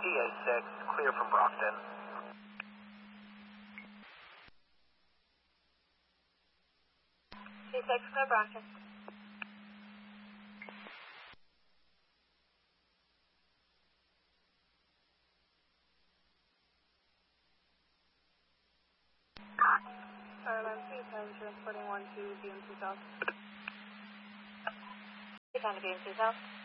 PA6, clear from Brockton. P6, clear Brockton. Airline C10, transporting 1 to BMC South. C10 to BMC South.